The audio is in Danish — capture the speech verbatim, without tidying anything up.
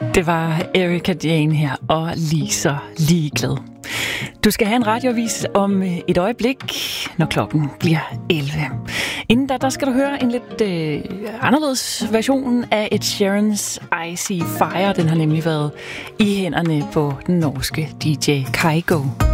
Det var Erika Jane her, og lige så ligeglad. Du skal have en radioavis om et øjeblik, når klokken bliver elleve. Inden da, der skal du høre en lidt øh, anderledes version af Ed Sheerans Icy Fire. Den har nemlig været i hænderne på den norske D J Kygo.